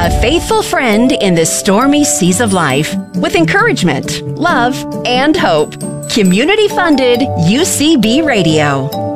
A faithful friend in the stormy seas of life with encouragement, love, and hope. Community funded UCB Radio.